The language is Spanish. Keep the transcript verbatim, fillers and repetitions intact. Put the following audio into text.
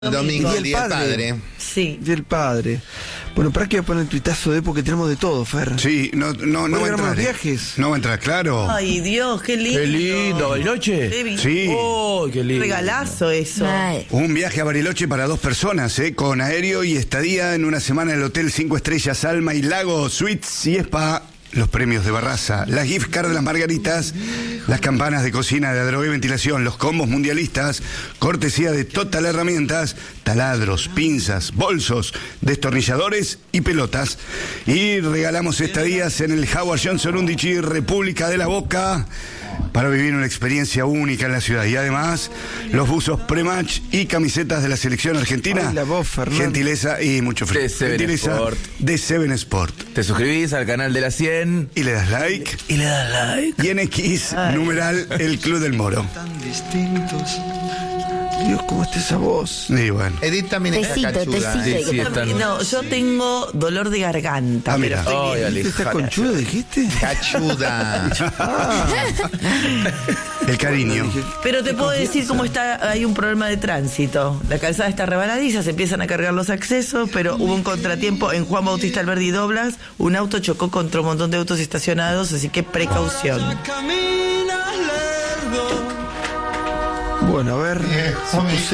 Domingo, y el el día del padre. padre. Sí. Del padre. Bueno, ¿para qué voy a poner el tuitazo de? Porque tenemos de todo, Fer. Sí, no, no, no va a Bueno, entrar. los ¿eh? viajes. No va a entrar, claro. Ay, Dios, qué lindo. Qué lindo, Bariloche. Qué bien. Sí. Oh, qué lindo. Regalazo eso. Ay. Un viaje a Bariloche para dos personas, ¿eh? Con aéreo y estadía en una semana en el Hotel cinco Estrellas Alma y Lago, Suites y Spa. Los premios de Barraza, las gift cards de las margaritas, las campanas de cocina de Adrogué Ventilación, los combos mundialistas, cortesía de Total Herramientas, taladros, pinzas, bolsos, destornilladores y pelotas. Y regalamos estadías en el Howard Johnson Undici, República de la Boca, para vivir una experiencia única en la ciudad. Y además, los buzos pre-match y camisetas de la selección argentina. Ay, la voz, Fernando. Gentileza y mucho frío. De Seven Gentileza Sport. de Seven Sport. Te suscribís al canal de la cien Y le das like. y le das like. Y en X, numeral, el Club del Moro. Tan distintos. Dios, ¿cómo está esa voz? Y bueno. Edith también está Tecito, cachuda. tecito. ¿eh? Sí, sí, están. No, yo tengo dolor de garganta. Ah, pero mira. estoy Ay, bien. Ale. ¿Estás conchudo, dijiste? Cachuda. El cariño. Pero te puedo decir cómo está, hay un problema de tránsito. La calzada está rebaladiza, se empiezan a cargar los accesos, pero hubo un contratiempo en Juan Bautista Alberdi Doblas, un auto chocó contra un montón de autos estacionados, así que precaución. Bueno, a ver. Viejo, si puse